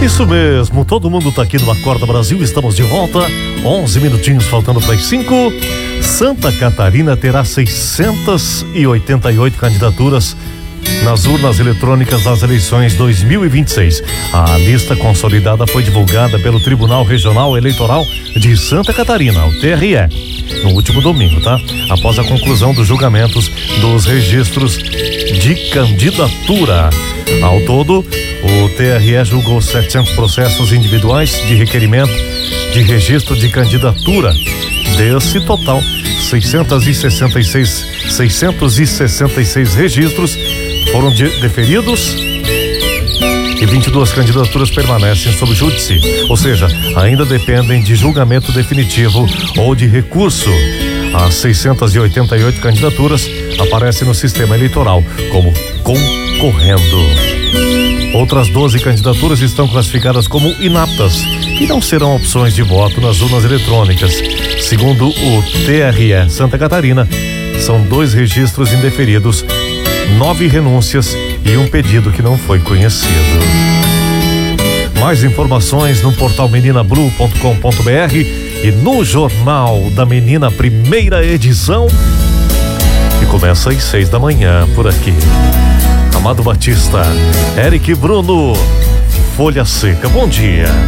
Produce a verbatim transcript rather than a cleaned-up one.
Isso mesmo, todo mundo tá aqui no Acorda Brasil, estamos de volta, onze minutinhos faltando para as cinco. Santa Catarina terá seiscentas e oitenta e oito candidaturas nas urnas eletrônicas das eleições dois mil e vinte e seis. A lista consolidada foi divulgada pelo Tribunal Regional Eleitoral de Santa Catarina, o T R E, no último domingo, tá? Após a conclusão dos julgamentos dos registros de candidatura. Ao todo, o T R E julgou setecentos processos individuais de requerimento de registro de candidatura. Desse total, seiscentos e sessenta e seis, seiscentos e sessenta e seis registros foram de, deferidos e vinte e duas candidaturas permanecem sob júdice, ou seja, ainda dependem de julgamento definitivo ou de recurso. As seiscentas e oitenta e oito candidaturas aparecem no sistema eleitoral como concorrendo. Outras doze candidaturas estão classificadas como inaptas e não serão opções de voto nas urnas eletrônicas. Segundo o T R E Santa Catarina, são dois registros indeferidos, nove renúncias e um pedido que não foi conhecido. Mais informações no portal menina blue ponto com ponto br e no Jornal da Menina, primeira edição, que começa às seis da manhã por aqui. Amado Batista, Eric Bruno, Folha Seca, bom dia.